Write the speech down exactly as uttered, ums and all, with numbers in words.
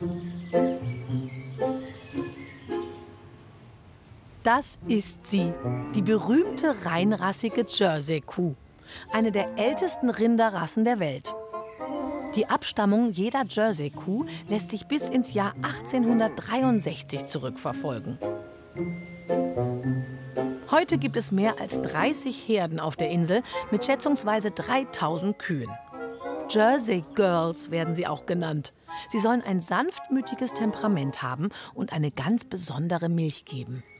Das ist sie, die berühmte reinrassige Jersey-Kuh, eine der ältesten Rinderrassen der Welt. Die Abstammung jeder Jersey-Kuh lässt sich bis ins Jahr achtzehnhundertdreiundsechzig zurückverfolgen. Heute gibt es mehr als dreißig Herden auf der Insel mit schätzungsweise dreitausend Kühen. Jersey Girls werden sie auch genannt. Sie sollen ein sanftmütiges Temperament haben und eine ganz besondere Milch geben.